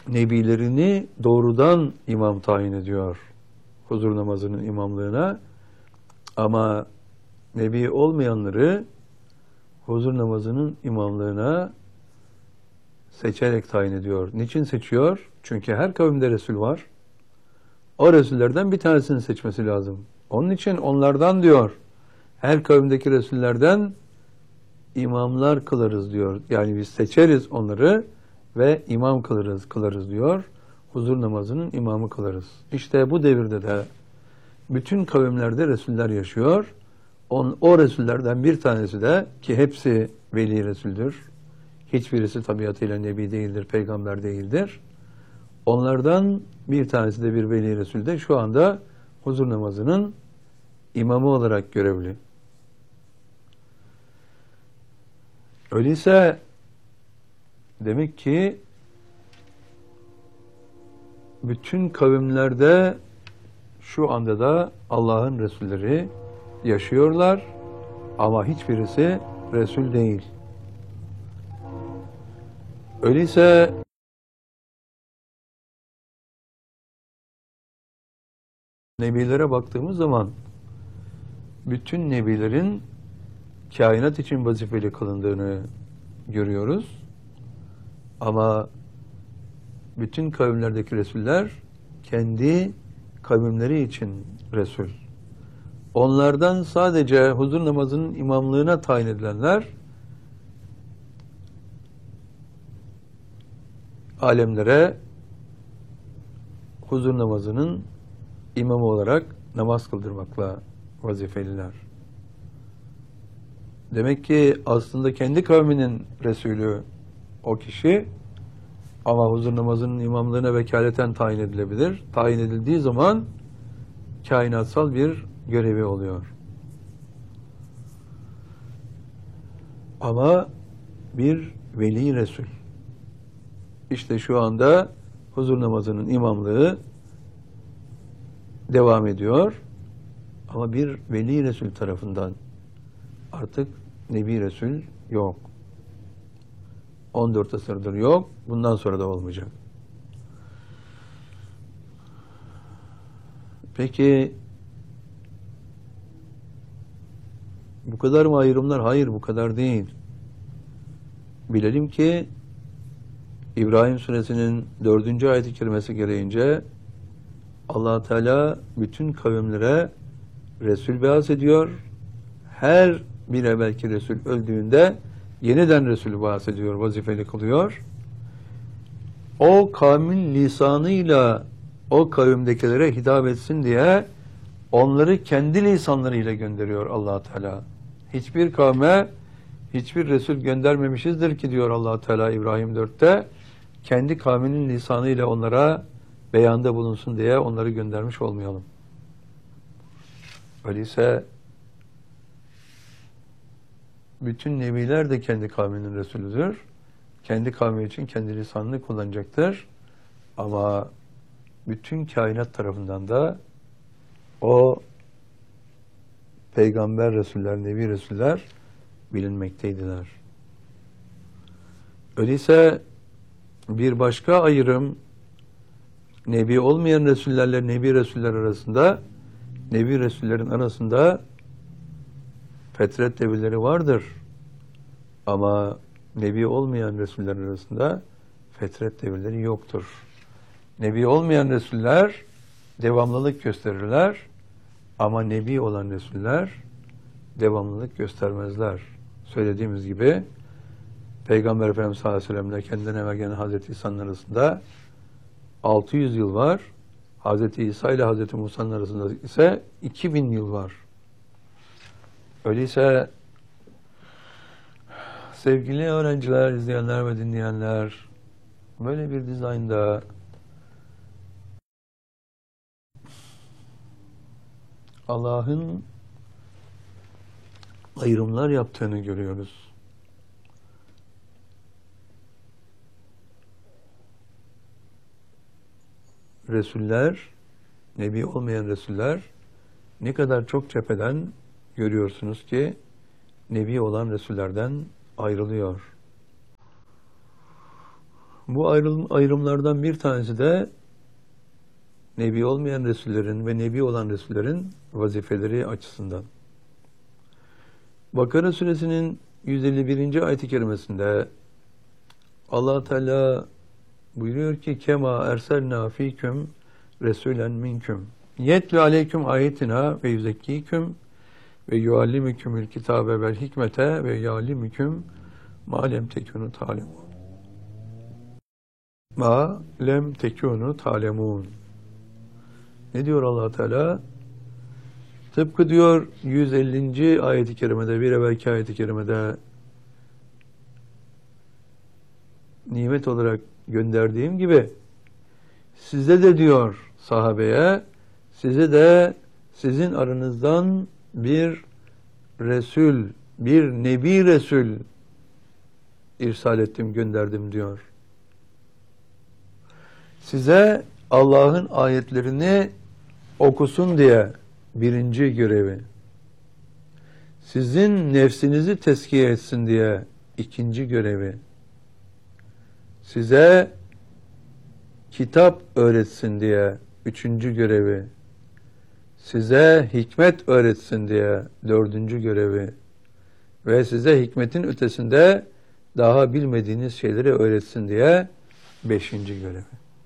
nebilerini doğrudan imam tayin ediyor huzur namazının imamlığına. Ama nebi olmayanları huzur namazının imamlığına seçerek tayin ediyor. Niçin seçiyor? Çünkü her kavimde Resul var. O Resullerden bir tanesini seçmesi lazım. Onun için onlardan diyor, her kavimdeki Resullerden imamlar kılarız diyor. Yani biz seçeriz onları ve imam kılarız diyor. Huzur namazının imamı kılarız. İşte bu devirde de bütün kavimlerde Resuller yaşıyor. O Resullerden bir tanesi de, ki hepsi veli Resuldür. Hiçbirisi tabiatıyla nebi değildir, peygamber değildir. Onlardan bir tanesi de bir veli Resul de şu anda huzur namazının imamı olarak görevli. Öyleyse demek ki bütün kavimlerde şu anda da Allah'ın Resulleri yaşıyorlar ama hiçbirisi Resul değil. Öyleyse nebilere baktığımız zaman bütün nebilerin kainat için vazifeli kılındığını görüyoruz. Ama bütün kavimlerdeki Resuller kendi kavimleri için Resul. Onlardan sadece huzur namazının imamlığına tayin edilenler alemlere huzur namazının imamı olarak namaz kıldırmakla vazifeliler. Demek ki aslında kendi kavminin Resulü o kişi ama huzur namazının imamlığına vekaleten tayin edilebilir. Tayin edildiği zaman kainatsal bir görevi oluyor. Ama bir veli Resul. İşte şu anda huzur namazının imamlığı devam ediyor. Ama bir veli Resul tarafından, artık Nebi Resul yok. 14 asırdır yok. Bundan sonra da olmayacak. Peki bu kadar mı ayrımlar? Hayır, bu kadar değil. Bilelim ki İbrahim Suresinin 4. ayet-i kerimesi gereğince Allah Teala bütün kavimlere Resul beas ediyor. Her bir evvelki Resul öldüğünde yeniden Resul beas ediyor, vazifeli kılıyor. O kavmin lisanıyla o kavimdekilere hitap etsin diye onları kendi lisanlarıyla gönderiyor Allah Teala. Hiçbir kavme hiçbir Resul göndermemişizdir ki diyor Allah Teala İbrahim 4'te, kendi kavminin lisanıyla onlara beyanda bulunsun diye onları göndermiş olmayalım. Öyleyse bütün nebiler de kendi kavminin Resulüdür. Kendi kavmi için kendi lisanını kullanacaktır. Ama bütün kainat tarafından da o peygamber Resuller, nebi Resuller bilinmekteydiler. Öyleyse bir başka ayrım nebi olmayan Resullerle nebi Resuller arasında, nebi Resullerin arasında fetret devirleri vardır. Ama nebi olmayan Resuller arasında fetret devirleri yoktur. Nebi olmayan Resuller devamlılık gösterirler ama nebi olan Resuller devamlılık göstermezler. Söylediğimiz gibi Peygamber Efendimiz sallallahu aleyhi ve sellem'le kendinden evvel gelen Hazreti İsa'nın arasında 600 yıl var. Hazreti İsa ile Hazreti Musa'nın arasında ise 2000 yıl var. Öyleyse sevgili öğrenciler, izleyenler ve dinleyenler, böyle bir dizaynda Allah'ın ayrımlar yaptığını görüyoruz. Resuller, nebi olmayan Resuller ne kadar çok cepheden görüyorsunuz ki nebi olan Resullerden ayrılıyor. Bu ayrımlardan bir tanesi de Nebi olmayan Resullerin ve Nebi olan Resullerin vazifeleri açısından. Bakara suresinin 151. ayet-i kerimesinde Allah Teala buyuruyor ki kema erselna fiküm resulen minküm yetlu aleyküm ayetina ve yüzekkiküm ve yuallimükümül kitabe vel hikmete ve yuallimüküm ma lem tekunu talemun. Ma lem tekunu talemun. Ne diyor Allah Teala? Tıpkı diyor 150. ayet-i kerimede, bir evvelki ayet-i kerimede nimet olarak gönderdiğim gibi size de diyor sahabeye, size de sizin aranızdan bir Resul, bir Nebi Resul irsal ettim, gönderdim diyor. Size Allah'ın ayetlerini okusun diye birinci görevi. Sizin nefsinizi tezkiye etsin diye ikinci görevi. Size kitap öğretsin diye üçüncü görevi. Size hikmet öğretsin diye dördüncü görevi. Ve size hikmetin ötesinde daha bilmediğiniz şeyleri öğretsin diye beşinci görevi.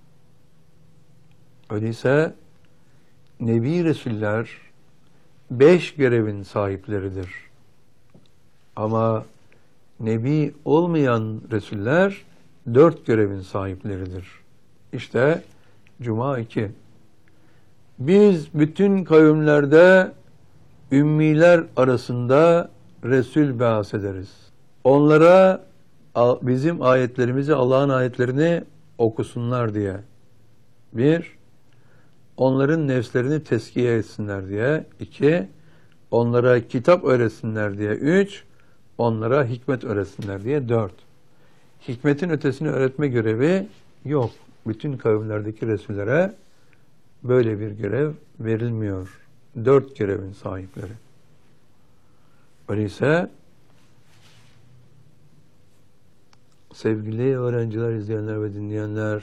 Öyleyse Nebi Resuller 5 görevin sahipleridir. Ama Nebi olmayan Resuller 4 görevin sahipleridir. İşte Cuma 2. Biz bütün kavimlerde ümmiler arasında Resul be'as ederiz. Onlara bizim ayetlerimizi, Allah'ın ayetlerini okusunlar diye. 1. Onların nefslerini teskiye etsinler diye. 2. Onlara kitap öğretsinler diye. 3. Onlara hikmet öğretsinler diye. 4. Hikmetin ötesini öğretme görevi yok. Bütün kavimlerdeki Resullere böyle bir görev verilmiyor. 4 görevin sahipleri. Öyleyse sevgili öğrenciler, izleyenler ve dinleyenler,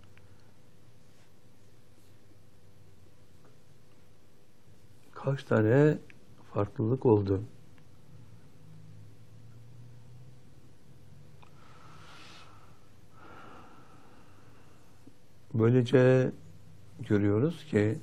kaç tane farklılık oldu? Böylece görüyoruz ki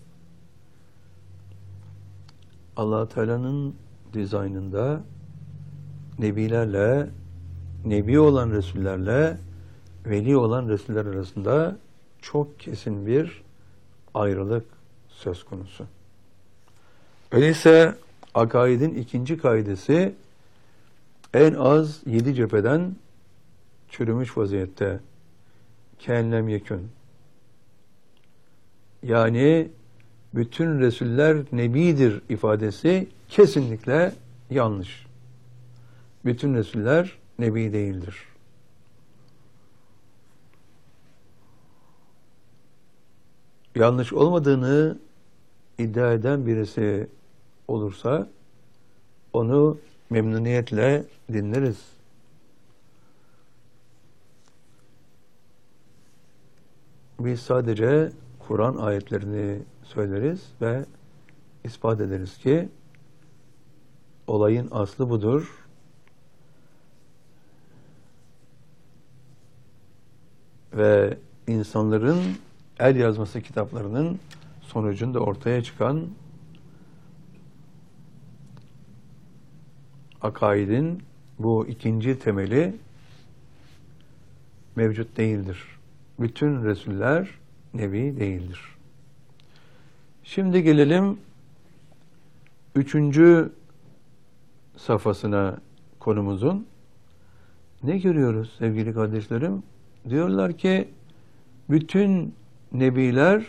Allah Teala'nın dizaynında nebilerle, nebi olan resullerle veli olan resuller arasında çok kesin bir ayrılık söz konusu. Öyleyse akaidin ikinci kaidesi en az 7 cepheden çürümüş vaziyette. Kânem yekün. Yani bütün Resuller Nebidir ifadesi kesinlikle yanlış. Bütün Resuller Nebi değildir. Yanlış olmadığını iddia eden birisi olursa onu memnuniyetle dinleriz. Biz sadece Kur'an ayetlerini söyleriz ve ispat ederiz ki olayın aslı budur. Ve insanların el yazması kitaplarının sonucunda ortaya çıkan akaidin bu ikinci temeli mevcut değildir. Bütün Resuller Nebi değildir. Şimdi gelelim 3. safhasına konumuzun. Ne görüyoruz sevgili kardeşlerim? Diyorlar ki bütün nebiler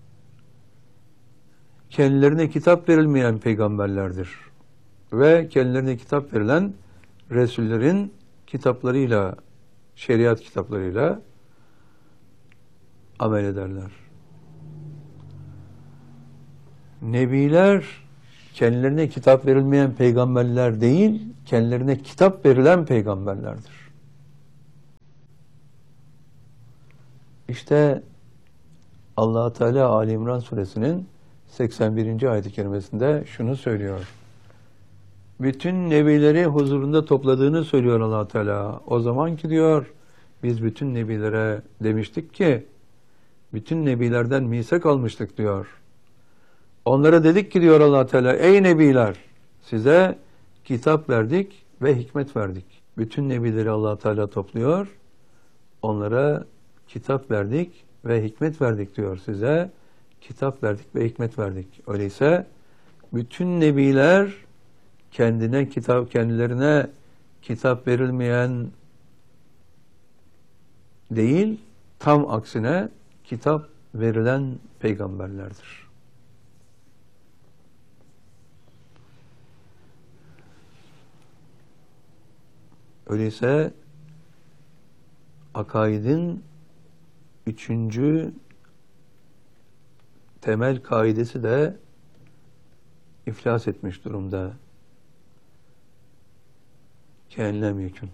kendilerine kitap verilmeyen peygamberlerdir. Ve kendilerine kitap verilen Resullerin kitaplarıyla, şeriat kitaplarıyla amel ederler. Nebiler kendilerine kitap verilmeyen peygamberler değil, kendilerine kitap verilen peygamberlerdir. İşte Allah Teala Ali İmran suresinin 81. ayet-i kerimesinde şunu söylüyor. Bütün nebileri huzurunda topladığını söylüyor Allah Teala. O zaman ki diyor, biz bütün nebilere demiştik ki, bütün nebilerden misak almıştık diyor. Onlara dedik ki diyor Allah Teala, ey nebiler, size kitap verdik ve hikmet verdik. Bütün nebileri Allah Teala topluyor. Onlara kitap verdik ve hikmet verdik diyor. Size kitap verdik ve hikmet verdik. Öyleyse bütün nebiler kendilerine kitap verilmeyen değil, tam aksine kitap verilen peygamberlerdir. Öyleyse akaidin 3. temel kaidesi de iflas etmiş durumda. Kâinlem yekün.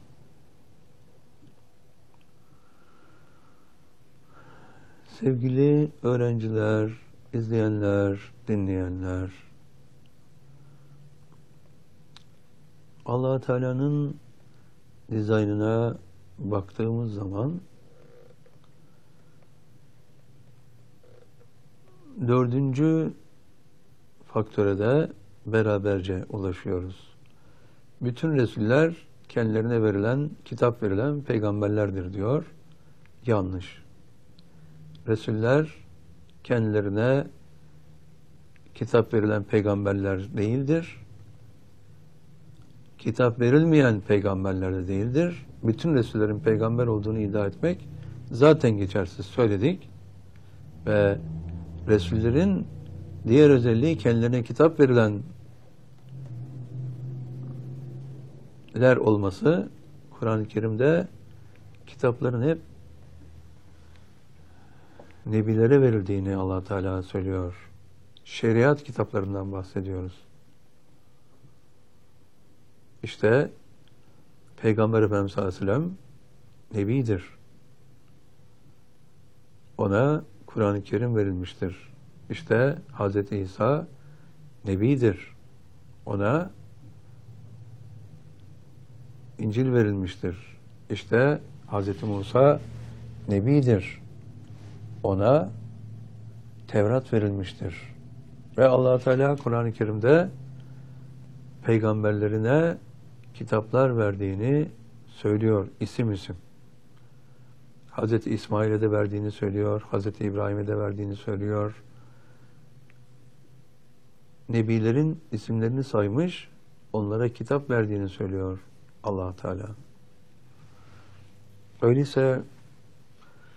Sevgili öğrenciler, izleyenler, dinleyenler, Allah Teala'nın dizaynına baktığımız zaman 4. faktöre de beraberce ulaşıyoruz. Bütün Resuller kendilerine verilen, kitap verilen peygamberlerdir diyor. Yanlış. Resuller kendilerine kitap verilen peygamberler değildir. Kitap verilmeyen peygamberler de değildir. Bütün Resullerin peygamber olduğunu iddia etmek zaten geçersiz, söyledik. Ve Resullerin diğer özelliği kendilerine kitap verilenler olması. Kur'an-ı Kerim'de kitapların hep nebilere verildiğini Allah Teala söylüyor. Şeriat kitaplarından bahsediyoruz. İşte Peygamber Efendimiz sallallahu aleyhi ve sellem nebidir. Ona Kur'an-ı Kerim verilmiştir. İşte Hz. İsa nebidir. Ona İncil verilmiştir. İşte Hz. Musa nebidir. Ona Tevrat verilmiştir. Ve Allah Teala Kur'an-ı Kerim'de peygamberlerine kitaplar verdiğini söylüyor, isim isim. Hz. İsmail'e de verdiğini söylüyor, Hz. İbrahim'e de verdiğini söylüyor. Nebilerin isimlerini saymış, onlara kitap verdiğini söylüyor Allah Teala. Öyleyse